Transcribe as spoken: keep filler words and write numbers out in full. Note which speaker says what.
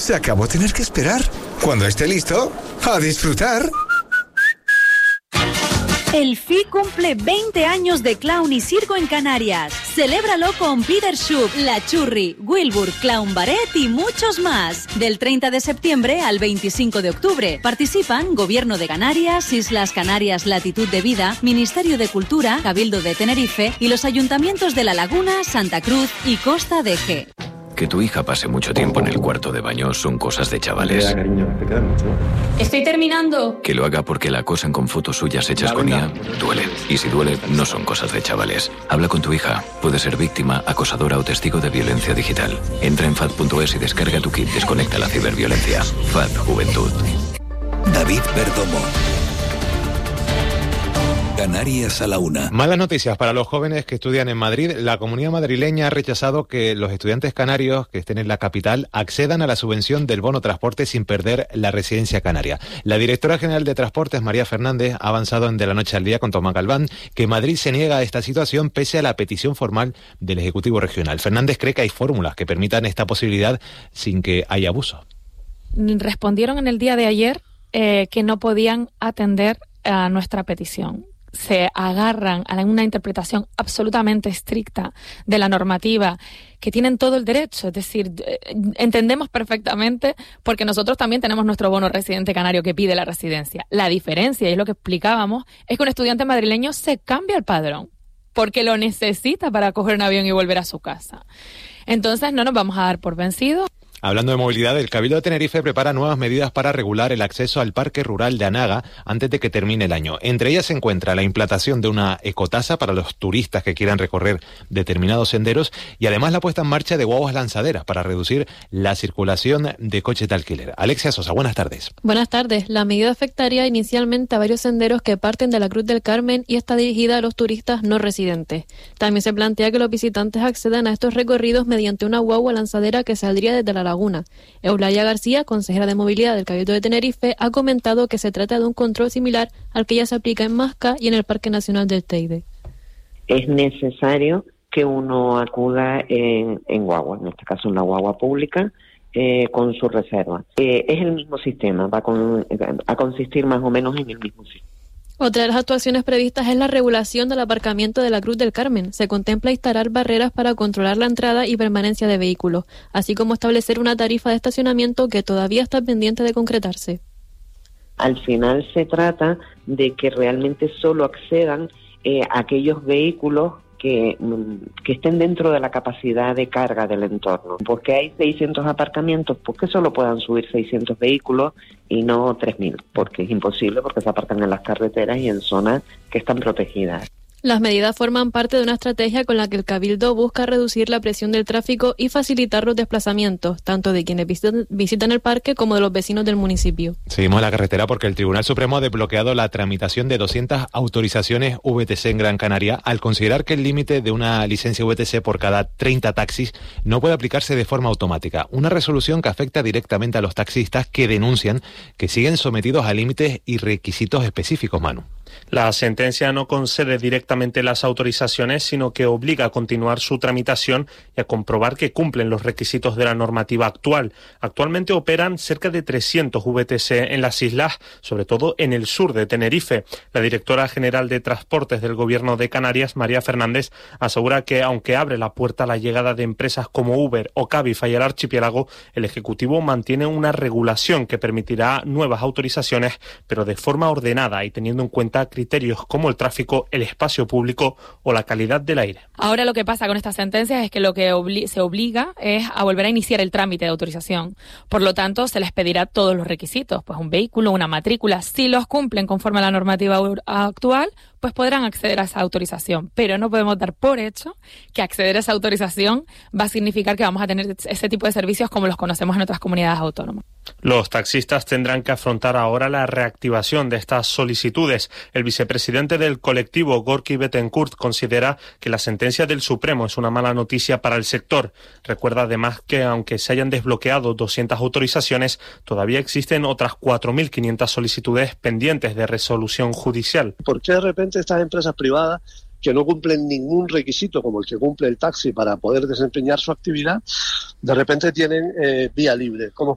Speaker 1: Se acabó tener que esperar. Cuando esté listo, ¡a disfrutar!
Speaker 2: El F I cumple veinte años de clown y circo en Canarias. Celébralo con Peter Schupp, La Churri, Wilbur, Clown Barret y muchos más. Del treinta de septiembre al veinticinco de octubre. Participan Gobierno de Canarias, Islas Canarias Latitud de Vida, Ministerio de Cultura, Cabildo de Tenerife y los ayuntamientos de La Laguna, Santa Cruz y Costa de Eje.
Speaker 3: Que tu hija pase mucho tiempo en el cuarto de baño son cosas de chavales.
Speaker 4: Te queda, cariño, te queda mucho.
Speaker 5: Estoy terminando.
Speaker 3: Que lo haga porque la acosan con fotos suyas hechas con I A duele. Y si duele, no son cosas de chavales. Habla con tu hija. Puede ser víctima, acosadora o testigo de violencia digital. Entra en F A D punto es y descarga tu kit Desconecta la ciberviolencia. F A D Juventud.
Speaker 6: David Perdomo. Canarias a la una.
Speaker 7: Malas noticias para los jóvenes que estudian en Madrid. La Comunidad Madrileña ha rechazado que los estudiantes canarios que estén en la capital accedan a la subvención del bono transporte sin perder la residencia canaria. La directora general de Transportes, María Fernández, ha avanzado en De la Noche al Día con Tomás Galván que Madrid se niega a esta situación pese a la petición formal del Ejecutivo Regional. Fernández cree que hay fórmulas que permitan esta posibilidad sin que haya abuso.
Speaker 8: Respondieron en el día de ayer eh, que no podían atender a nuestra petición. Se agarran a una interpretación absolutamente estricta de la normativa, que tienen todo el derecho, es decir, entendemos perfectamente porque nosotros también tenemos nuestro bono residente canario que pide la residencia. La diferencia, y es lo que explicábamos, es que un estudiante madrileño se cambia el padrón porque lo necesita para coger un avión y volver a su casa. Entonces no nos vamos a dar por vencidos.
Speaker 7: Hablando de movilidad, el Cabildo de Tenerife prepara nuevas medidas para regular el acceso al Parque Rural de Anaga antes de que termine el año. Entre ellas se encuentra la implantación de una ecotasa para los turistas que quieran recorrer determinados senderos y además la puesta en marcha de guaguas lanzaderas para reducir la circulación de coches de alquiler. Alexia Sosa, buenas tardes.
Speaker 9: Buenas tardes. La medida afectaría inicialmente a varios senderos que parten de la Cruz del Carmen y está dirigida a los turistas no residentes. También se plantea que los visitantes accedan a estos recorridos mediante una guagua lanzadera que saldría desde la Laguna. Eulalia García, consejera de Movilidad del Cabildo de Tenerife, ha comentado que se trata de un control similar al que ya se aplica en Masca y en el Parque Nacional del Teide.
Speaker 10: Es necesario que uno acuda en, en guagua, en este caso en la guagua pública, eh, con su reserva. Eh, es el mismo sistema, va con, a consistir más o menos en el mismo sistema.
Speaker 9: Otra de las actuaciones previstas es la regulación del aparcamiento de la Cruz del Carmen. Se contempla instalar barreras para controlar la entrada y permanencia de vehículos, así como establecer una tarifa de estacionamiento que todavía está pendiente de concretarse.
Speaker 10: Al final se trata de que realmente solo accedan eh, aquellos vehículos que, que estén dentro de la capacidad de carga del entorno. Porque hay seiscientos aparcamientos, pues que solo puedan subir seiscientos vehículos y no tres mil, porque es imposible, porque se aparcan en las carreteras y en zonas que están protegidas.
Speaker 9: Las medidas forman parte de una estrategia con la que el Cabildo busca reducir la presión del tráfico y facilitar los desplazamientos, tanto de quienes visitan, visitan el parque como de los vecinos del municipio.
Speaker 7: Seguimos en la carretera porque el Tribunal Supremo ha desbloqueado la tramitación de doscientas autorizaciones V T C en Gran Canaria al considerar que el límite de una licencia V T C por cada treinta taxis no puede aplicarse de forma automática. Una resolución que afecta directamente a los taxistas que denuncian que siguen sometidos a límites y requisitos específicos, Manu.
Speaker 11: La sentencia no concede directamente las autorizaciones, sino que obliga a continuar su tramitación y a comprobar que cumplen los requisitos de la normativa actual. Actualmente operan cerca de trescientos V T C en las islas, sobre todo en el sur de Tenerife. La directora general de Transportes del Gobierno de Canarias, María Fernández, asegura que aunque abre la puerta a la llegada de empresas como Uber o Cabify al archipiélago, el Ejecutivo mantiene una regulación que permitirá nuevas autorizaciones, pero de forma ordenada y teniendo en cuenta criterios como el tráfico, el espacio público o la calidad del aire.
Speaker 8: Ahora lo que pasa con estas sentencias es que lo que obli- se obliga es a volver a iniciar el trámite de autorización. Por lo tanto, se les pedirá todos los requisitos, pues un vehículo, una matrícula. Si los cumplen conforme a la normativa actual, pues podrán acceder a esa autorización. Pero no podemos dar por hecho que acceder a esa autorización va a significar que vamos a tener ese tipo de servicios como los conocemos en otras comunidades autónomas.
Speaker 11: Los taxistas tendrán que afrontar ahora la reactivación de estas solicitudes. El vicepresidente del colectivo, Gorky Betancourt, considera que la sentencia del Supremo es una mala noticia para el sector. Recuerda además que aunque se hayan desbloqueado doscientas autorizaciones, todavía existen otras cuatro mil quinientas solicitudes pendientes de resolución judicial.
Speaker 12: ¿Por qué de repente estas empresas privadas que no cumplen ningún requisito como el que cumple el taxi para poder desempeñar su actividad, de repente tienen eh, vía libre? ¿Cómo